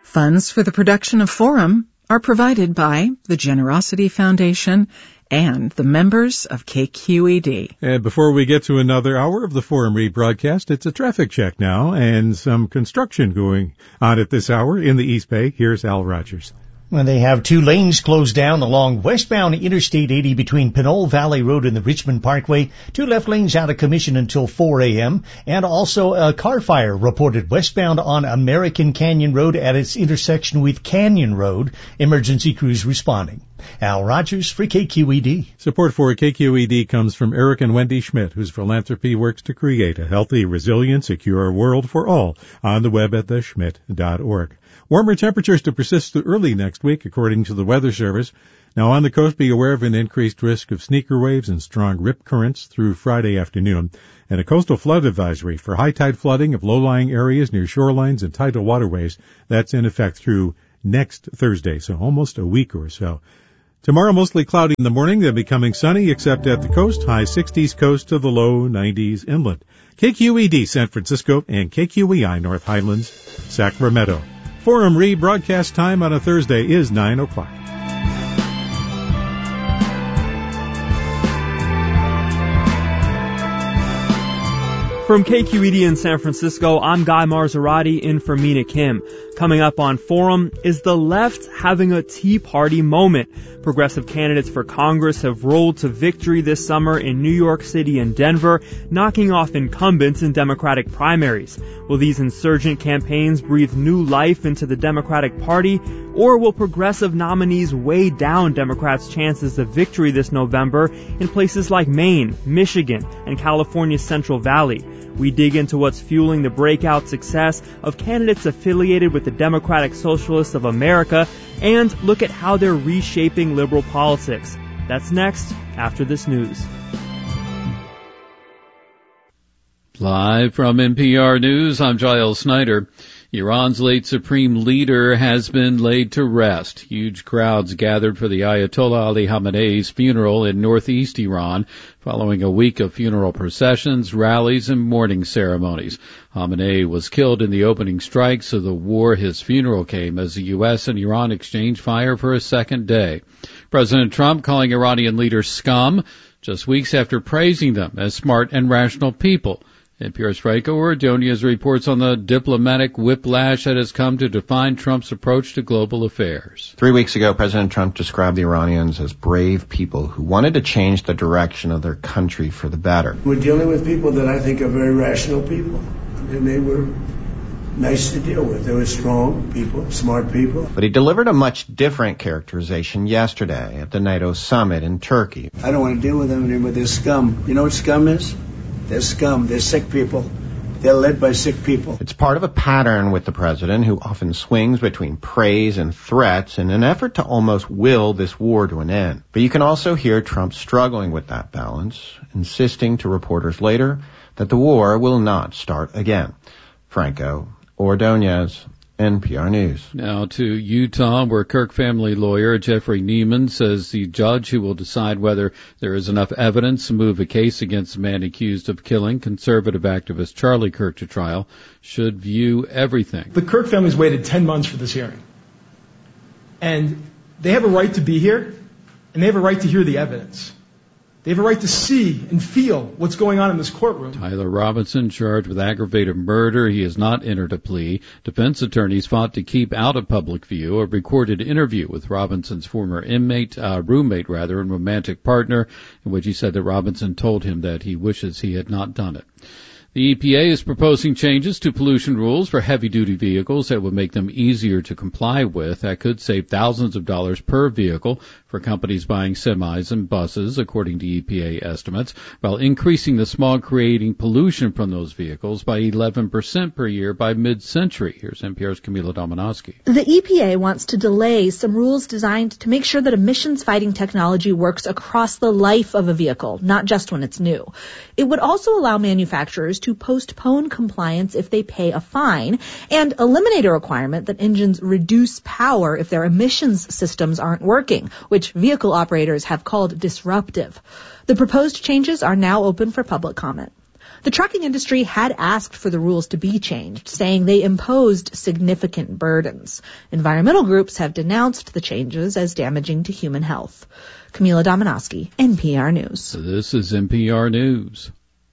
Funds for the production of Forum are provided by the Generosity Foundation and the members of KQED. And before we get to another hour of the Forum rebroadcast, it's a traffic check now and some construction going on at this hour in the East Bay. Here's Al Rogers. Well, they have 2 lanes closed down along westbound Interstate 80 between Pinole Valley Road and the Richmond Parkway. 2 left lanes out of commission until 4 a.m. And also a car fire reported westbound on American Canyon Road at its intersection with Canyon Road. Emergency crews responding. Al Rogers for KQED. Support for KQED comes from Eric and Wendy Schmidt, whose philanthropy works to create a healthy, resilient, secure world for all on the web at theschmidt.org. Warmer temperatures to persist through early next week, according to the Weather Service. Now, on the coast, be aware of an increased risk of sneaker waves and strong rip currents through Friday afternoon, and a coastal flood advisory for high tide flooding of low-lying areas near shorelines and tidal waterways. That's in effect through next Thursday, so almost a week or so. Tomorrow, mostly cloudy in the morning, then becoming sunny, except at the coast, high 60s coast to the low 90s inland. KQED San Francisco and KQEI North Highlands, Sacramento. Forum rebroadcast time on a Thursday is 9 o'clock. From KQED in San Francisco, I'm Guy Marzorati in for Mina Kim. Coming up on Forum, is the left having a Tea Party moment? Progressive candidates for Congress have rolled to victory this summer in New York City and Denver, knocking off incumbents in Democratic primaries. Will these insurgent campaigns breathe new life into the Democratic Party, or will progressive nominees weigh down Democrats' chances of victory this November in places like Maine, Michigan, and California's Central Valley? We dig into what's fueling the breakout success of candidates affiliated with the Democratic Socialists of America and look at how they're reshaping liberal politics. That's next, after this news. Live from NPR News, I'm Giles Snyder. Iran's late supreme leader has been laid to rest. Huge crowds gathered for the Ayatollah Ali Khamenei's funeral in northeast Iran, following a week of funeral processions, rallies, and mourning ceremonies. Khamenei was killed in the opening strikes of the war. His funeral came as the U.S. and Iran exchanged fire for a second day. President Trump calling Iranian leaders scum, just weeks after praising them as smart and rational people. NPR's Franco Ordonez reports on the diplomatic whiplash that has come to define Trump's approach to global affairs. 3 weeks ago, President Trump described the Iranians as brave people who wanted to change the direction of their country for the better. We're dealing with people that I think are very rational people, and they were nice to deal with. They were strong people, smart people. But he delivered a much different characterization yesterday at the NATO summit in Turkey. I don't want to deal with them anymore. They're scum. You know what scum is? They're scum. They're sick people. They're led by sick people. It's part of a pattern with the president, who often swings between praise and threats in an effort to almost will this war to an end. But you can also hear Trump struggling with that balance, insisting to reporters later that the war will not start again. Franco Ordonez, NPR News. Now to Utah, where Kirk family lawyer Jeffrey Neiman says the judge who will decide whether there is enough evidence to move a case against the man accused of killing conservative activist Charlie Kirk to trial should view everything. The Kirk family's waited 10 months for this hearing. And they have a right to be here, and they have a right to hear the evidence. They have a right to see and feel what's going on in this courtroom. Tyler Robinson charged with aggravated murder. He has not entered a plea. Defense attorneys fought to keep out of public view a recorded interview with Robinson's former roommate and romantic partner, in which he said that Robinson told him that he wishes he had not done it. The EPA is proposing changes to pollution rules for heavy-duty vehicles that would make them easier to comply with. That could save thousands of dollars per vehicle for companies buying semis and buses, according to EPA estimates, while increasing the smog-creating pollution from those vehicles by 11% per year by mid-century. Here's NPR's Camila Dominowski. The EPA wants to delay some rules designed to make sure that emissions-fighting technology works across the life of a vehicle, not just when it's new. It would also allow manufacturers to postpone compliance if they pay a fine and eliminate a requirement that engines reduce power if their emissions systems aren't working, which vehicle operators have called disruptive. The proposed changes are now open for public comment. The trucking industry had asked for the rules to be changed, saying they imposed significant burdens. Environmental groups have denounced the changes as damaging to human health. Camila Dominowski, NPR News. This is NPR News.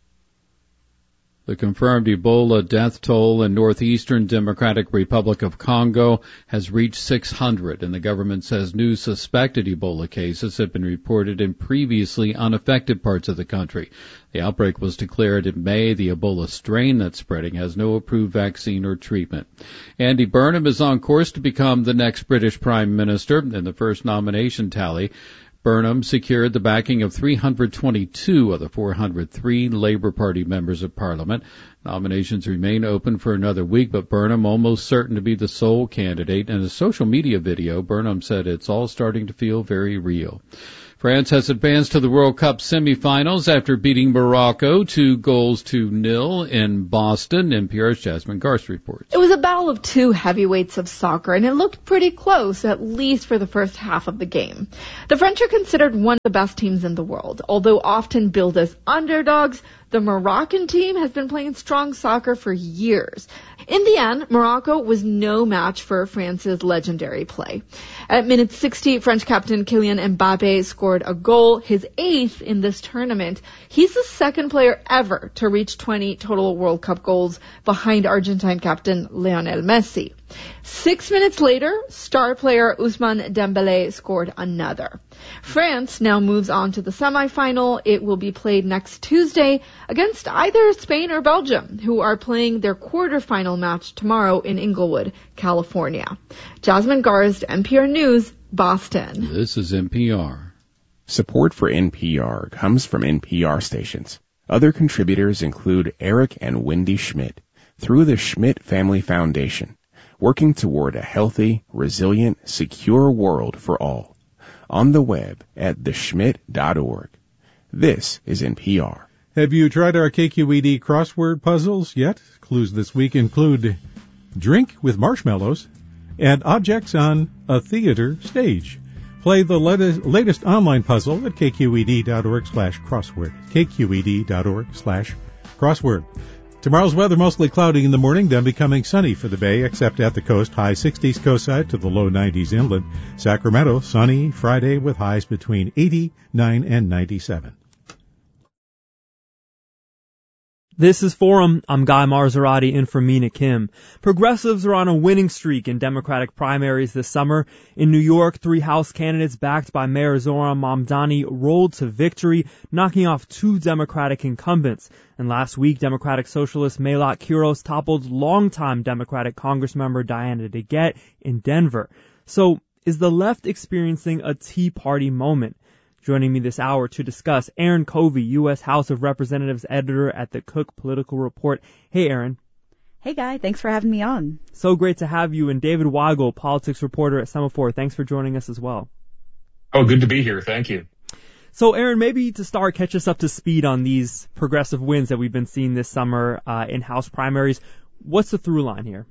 The confirmed Ebola death toll in northeastern Democratic Republic of Congo has reached 600, and the government says new suspected Ebola cases have been reported in previously unaffected parts of the country. The outbreak was declared in May. The Ebola strain that's spreading has no approved vaccine or treatment. Andy Burnham is on course to become the next British Prime Minister in the first nomination tally. Burnham secured the backing of 322 of the 403 Labour Party members of Parliament. Nominations remain open for another week, but Burnham almost certain to be the sole candidate. In a social media video, Burnham said it's all starting to feel very real. France has advanced to the World Cup semifinals after beating Morocco 2-0 in Boston. NPR's Jasmine Garst reports. It was a battle of two heavyweights of soccer, and it looked pretty close, at least for the first half of the game. The French are considered one of the best teams in the world. Although often billed as underdogs, the Moroccan team has been playing strong soccer for years. In the end, Morocco was no match for France's legendary play. At minute 60, French captain Kylian Mbappe scored a goal, his 8th in this tournament. He's the second player ever to reach 20 total World Cup goals behind Argentine captain Lionel Messi. 6 minutes later, star player Ousmane Dembélé scored another. France now moves on to the semifinal. It will be played next Tuesday against either Spain or Belgium, who are playing their quarterfinal match tomorrow in Inglewood, California. Jasmine Garst, NPR News, Boston. This is NPR. Support for NPR comes from NPR stations. Other contributors include Eric and Wendy Schmidt through the Schmidt Family Foundation, working toward a healthy, resilient, secure world for all. On the web at theschmidt.org. This is NPR. Have you tried our KQED crossword puzzles yet? Clues this week include drink with marshmallows and objects on a theater stage. Play the latest online puzzle at kqed.org/crossword. kqed.org/crossword. Tomorrow's weather mostly cloudy in the morning, then becoming sunny for the Bay, except at the coast. High 60s coastside to the low 90s inland. Sacramento, sunny Friday with highs between 89 and 97. This is Forum. I'm Guy Marzorati in for Mina Kim. Progressives are on a winning streak in Democratic primaries this summer. In New York, 3 House candidates backed by Mayor Zohran Mamdani rolled to victory, knocking off 2 Democratic incumbents. And last week, Democratic Socialist Melat Kuros toppled longtime Democratic Congressmember Diana DeGette in Denver. So, is the left experiencing a Tea Party moment? Joining me this hour to discuss, Aaron Covey, U.S. House of Representatives editor at the Cook Political Report. Hey, Aaron. Hey, Guy. Thanks for having me on. So great to have you. And David Weigel, politics reporter at Semaphore. Thanks for joining us as well. Oh, good to be here. Thank you. So, Aaron, maybe to start, catch us up to speed on these progressive wins that we've been seeing this summer in House primaries. What's the through line here?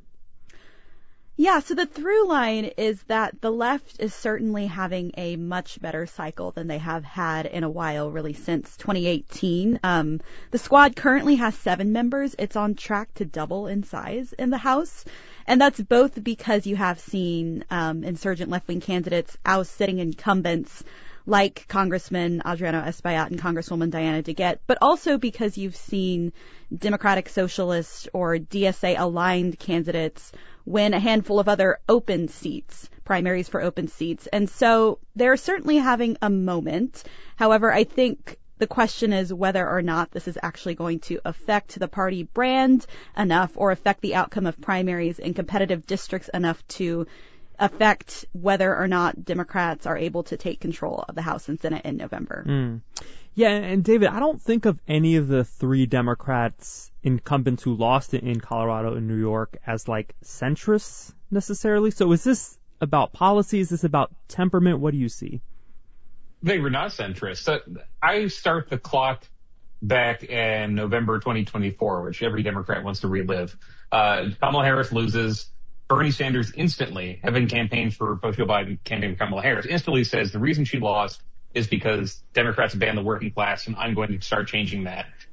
Yeah, so the through line is that the left is certainly having a much better cycle than they have had in a while, really since 2018. The squad currently has 7 members. It's on track to double in size in the House. And that's both because you have seen insurgent left-wing candidates oust sitting incumbents like Congressman Adriano Espaillat and Congresswoman Diana DeGette, but also because you've seen Democratic Socialist or DSA-aligned candidates win a handful of other open seats, primaries for open seats. And so they're certainly having a moment. However, I think the question is whether or not this is actually going to affect the party brand enough or affect the outcome of primaries in competitive districts enough to affect whether or not Democrats are able to take control of the House and Senate in November. Yeah, and David, I don't think of any of the 3 Democrats incumbents who lost it in Colorado and New York as like centrists necessarily. So is this about policy? Is this about temperament? What do you see? They were not centrist. I start the clock back in November 2024, which every Democrat wants to relive. Kamala Harris loses. Bernie Sanders instantly, having campaigned for both Joe Biden, campaign for Kamala Harris, instantly says the reason she lost is because Democrats banned the working class, and I'm going to start changing that.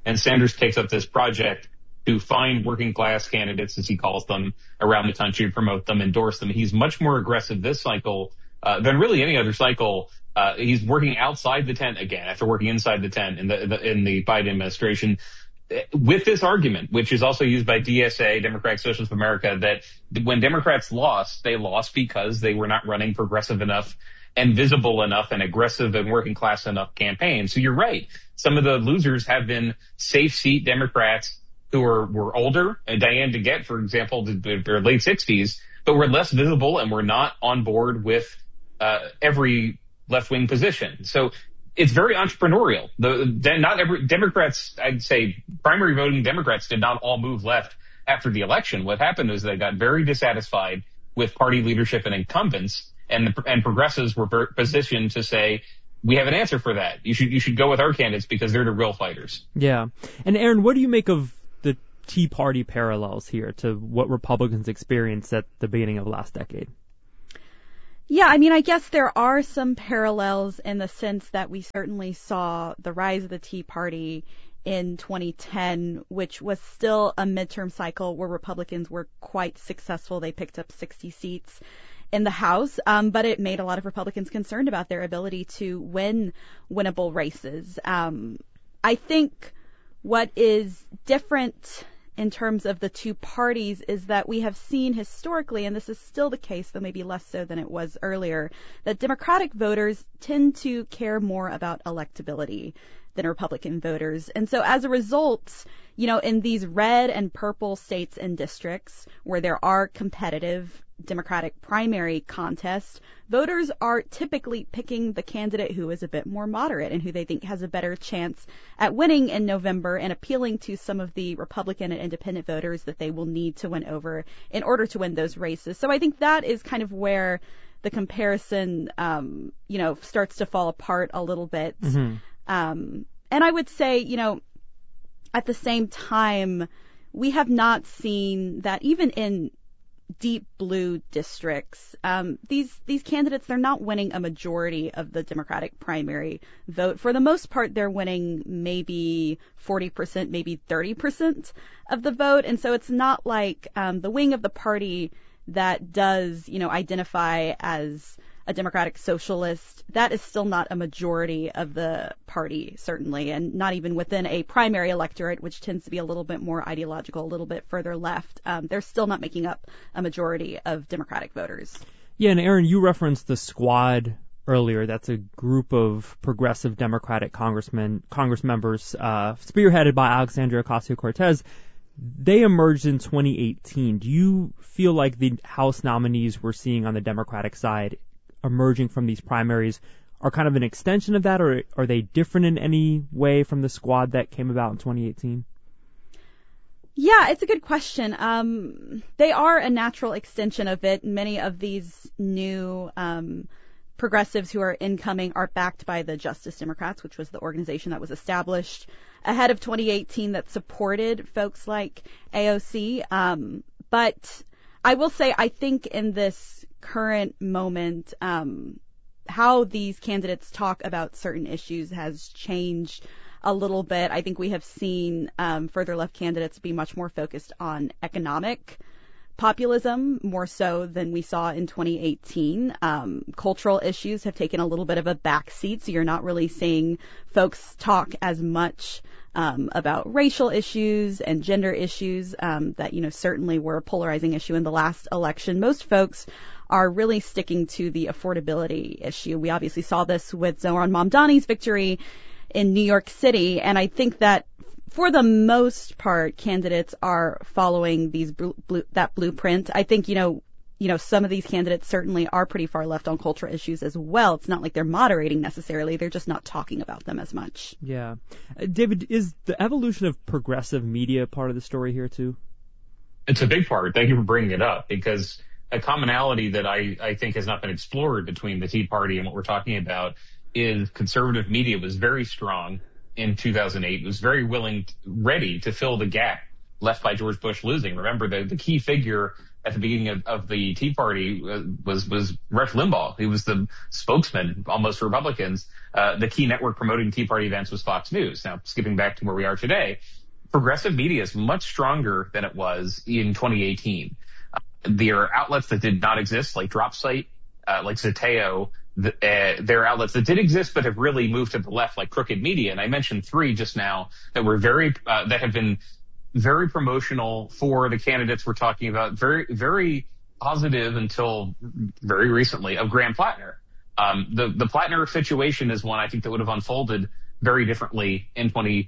And Sanders takes up this project to find working class candidates, as he calls them, around the country, promote them, endorse them. He's much more aggressive this cycle than really any other cycle. He's working outside the tent again after working inside the tent in the Biden administration with this argument, which is also used by DSA, Democratic Socialists of America, that when Democrats lost, they lost because they were not running progressive enough and visible enough and aggressive and working class enough campaigns. So you're right. Some of the losers have been safe seat Democrats who were older, and Diane DeGette, for example, their late 60s, but were less visible and were not on board with every left-wing position. So it's very entrepreneurial. Not every Democrats, I'd say primary voting Democrats did not all move left after the election. What happened is they got very dissatisfied with party leadership and incumbents, and progressives were positioned to say, we have an answer for that. You should go with our candidates because they're the real fighters. Yeah. And Aaron, what do you make of the Tea Party parallels here to what Republicans experienced at the beginning of last decade? Yeah, I mean, I guess there are some parallels in the sense that we certainly saw the rise of the Tea Party in 2010, which was still a midterm cycle where Republicans were quite successful. They picked up 60 seats in the House, but it made a lot of Republicans concerned about their ability to win winnable races. I think what is different in terms of the two parties is that we have seen historically, and this is still the case, though maybe less so than it was earlier, that Democratic voters tend to care more about electability than Republican voters. And so as a result, you know, in these red and purple states and districts where there are competitive Democratic primary contests, voters are typically picking the candidate who is a bit more moderate and who they think has a better chance at winning in November and appealing to some of the Republican and independent voters that they will need to win over in order to win those races. So I think that is kind of where the comparison, starts to fall apart a little bit. Mm-hmm. And I would say, you know, at the same time, we have not seen that even in deep blue districts, these candidates, they're not winning a majority of the Democratic primary vote. For the most part, they're winning maybe 40%, maybe 30% of the vote. And so it's not like the wing of the party that does, you know, identify as a Democratic socialist, that is still not a majority of the party, certainly, and not even within a primary electorate, which tends to be a little bit more ideological, a little bit further left. They're still not making up a majority of Democratic voters. Yeah, and Aaron, you referenced the Squad earlier. That's a group of progressive Democratic Congress members spearheaded by Alexandria Ocasio-Cortez. They emerged in 2018. Do you feel like the House nominees we're seeing on the Democratic side emerging from these primaries are kind of an extension of that, or are they different in any way from the Squad that came about in 2018? Yeah, it's a good question. They are a natural extension of it. Many of these new progressives who are incoming are backed by the Justice Democrats, which was the organization that was established ahead of 2018 that supported folks like AOC. But I will say, I think in this current moment, how these candidates talk about certain issues has changed a little bit. I think we have seen further left candidates be much more focused on economic populism, more so than we saw in 2018. Cultural issues have taken a little bit of a backseat, so you're not really seeing folks talk as much about racial issues and gender issues that, you know, certainly were a polarizing issue in the last election. Most folks are really sticking to the affordability issue. We obviously saw this with Zohran Mamdani's victory in New York City, and I think that for the most part, candidates are following that blueprint. I think, you know, some of these candidates certainly are pretty far left on cultural issues as well. It's not like they're moderating necessarily. They're just not talking about them as much. Yeah. David, is the evolution of progressive media part of the story here too? It's a big part. Thank you for bringing it up, because a commonality that I think has not been explored between the Tea Party and what we're talking about is conservative media was very strong in 2008. It was very ready to fill the gap left by George Bush losing. Remember, the key figure at the beginning of the Tea Party was Rush Limbaugh. He was the spokesman almost for Republicans. The key network promoting Tea Party events was Fox News. Now, skipping back to where we are today, progressive media is much stronger than it was in 2018. There are outlets that did not exist, like DropSite, like Zeteo. There are outlets that did exist but have really moved to the left, like Crooked Media. And I mentioned 3 just now that were that have been very promotional for the candidates we're talking about, very, very positive until very recently, of Graham Plattner. The Plattner situation is one I think that would have unfolded very differently in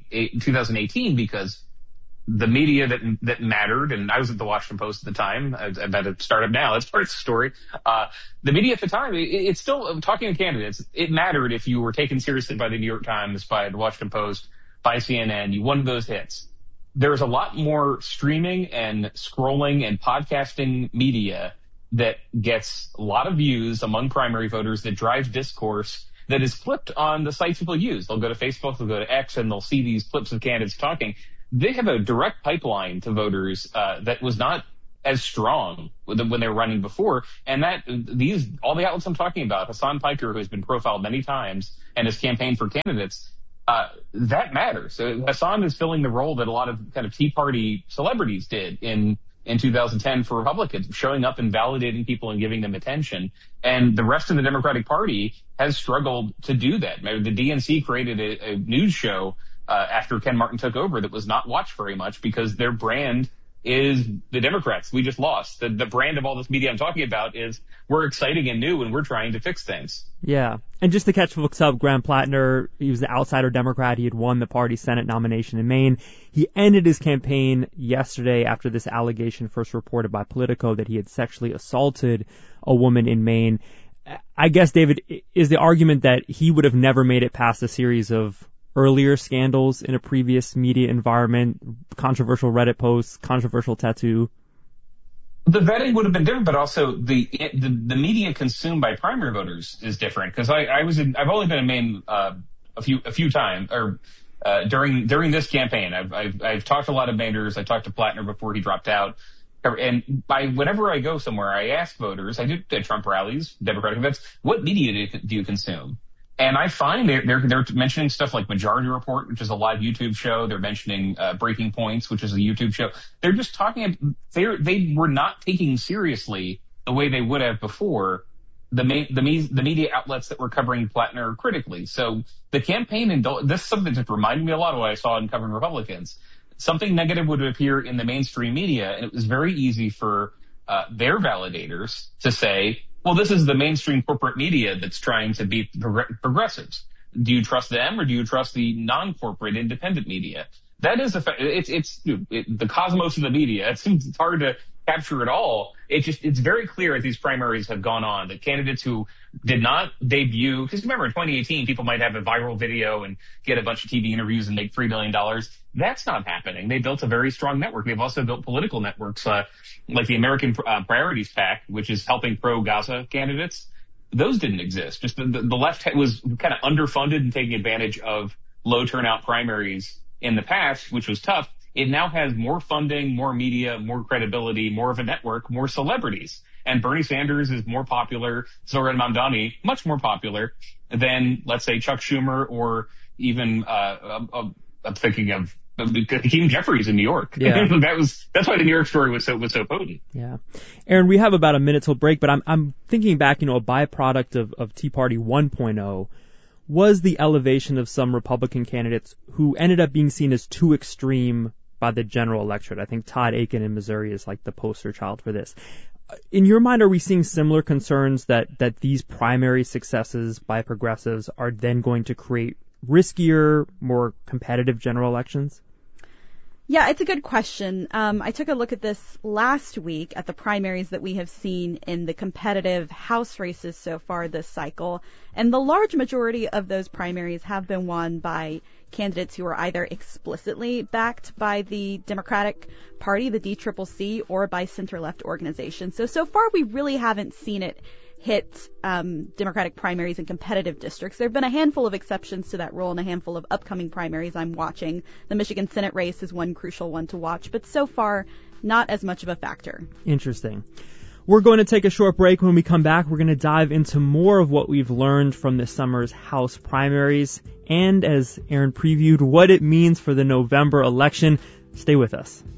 2018 because the media that mattered, and I was at the Washington Post at the time. I'm at a startup now. That's part of the story. The media at the time, it's still talking to candidates. It mattered if you were taken seriously by the New York Times, by the Washington Post, by CNN. You won those hits. There's a lot more streaming and scrolling and podcasting media that gets a lot of views among primary voters, that drives discourse, that is clipped on the sites people use. They'll go to Facebook, they'll go to X, and they'll see these clips of candidates talking. They have a direct pipeline to voters that was not as strong when they were running before. And all the outlets I'm talking about, Hassan Piker, who has been profiled many times and has campaigned for candidates, that matters. So Hassan is filling the role that a lot of kind of Tea Party celebrities did in 2010 for Republicans, showing up and validating people and giving them attention. And the rest of the Democratic Party has struggled to do that. The DNC created a news show after Ken Martin took over that was not watched very much because their brand is the Democrats. We just lost. The brand of all this media I'm talking about is we're exciting and new and we're trying to fix things. Yeah. And just to catch folks up, Graham Plattner, he was the outsider Democrat. He had won the party Senate nomination in Maine. He ended his campaign yesterday after this allegation first reported by Politico that he had sexually assaulted a woman in Maine. I guess, David, is the argument that he would have never made it past a series of earlier scandals in a previous media environment, controversial Reddit posts, controversial tattoo? The vetting would have been different, but also the media consumed by primary voters is different. Because I've only been in Maine a few times, or during this campaign. I've talked to a lot of Mainers. I talked to Plattner before he dropped out. And whenever I go somewhere, I ask voters, I do at Trump rallies, Democratic events, what media do you consume? And I find they're mentioning stuff like Majority Report, which is a live YouTube show. They're mentioning Breaking Points, which is a YouTube show. They're just talking. They were not taking seriously the way they would have before the media outlets that were covering Plattner critically. So the campaign, this is something that reminded me a lot of what I saw in covering Republicans. Something negative would appear in the mainstream media, and it was very easy for their validators to say, well, this is the mainstream corporate media that's trying to beat progressives. Do you trust them or do you trust the non-corporate independent media? That is it's the cosmos of the media. It's hard to capture it all. It's very clear as these primaries have gone on that candidates who did not debut, because remember in 2018 people might have a viral video and get a bunch of TV interviews and make $3 million. That's not happening. They built a very strong network. They've also built political networks like the American Priorities PAC, which is helping pro-Gaza candidates. Those didn't exist. Just the left was kind of underfunded and taking advantage of low turnout primaries in the past, which was tough. It now has more funding, more media, more credibility, more of a network, more celebrities. And Bernie Sanders is more popular, Zohran Mamdani, much more popular than, let's say, Chuck Schumer or even, I'm thinking of Hakeem Jeffries in New York. Yeah. That's why the New York story was so potent. Yeah. Aaron, we have about a minute till break, but I'm thinking back, a byproduct of Tea Party 1.0 was the elevation of some Republican candidates who ended up being seen as too extreme by the general electorate. I think Todd Akin in Missouri is like the poster child for this. In your mind, are we seeing similar concerns that these primary successes by progressives are then going to create riskier, more competitive general elections? Yeah, it's a good question. I took a look at this last week at the primaries that we have seen in the competitive House races so far this cycle, and the large majority of those primaries have been won by candidates who are either explicitly backed by the Democratic Party, the DCCC, or by center-left organizations. So far we really haven't seen it hit Democratic primaries in competitive districts. There have been a handful of exceptions to that rule and a handful of upcoming primaries I'm watching. The Michigan Senate race is one crucial one to watch, but so far not as much of a factor. Interesting. We're going to take a short break. When we come back, we're going to dive into more of what we've learned from this summer's House primaries and, as Aaron previewed, what it means for the November election. Stay with us.